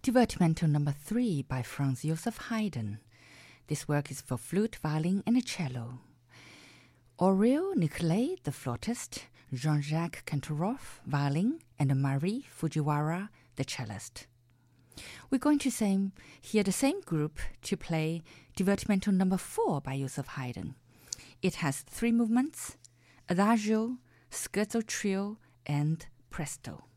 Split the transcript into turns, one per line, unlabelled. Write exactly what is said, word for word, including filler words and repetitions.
Divertimento number three by Franz Joseph Haydn. This work is for flute, violin, and cello. Aurel Nicolai, the flautist, Jean-Jacques Kantorov, violin, and Marie Fujiwara, the cellist. We're going to same, hear the same group to play Divertimento number four by Joseph Haydn. It has three movements: Adagio, Scherzo Trio, and Presto.